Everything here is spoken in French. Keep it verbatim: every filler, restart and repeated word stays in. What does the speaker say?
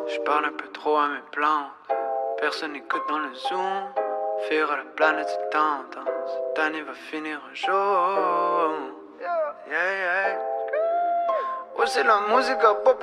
Je parle un peu trop à mes plantes. Personne n'écoute dans le zoom. Fuir à la planète, c'est tendance. Cette année va finir un jour. Yeah, yeah. Ouais, c'est la musique à pop.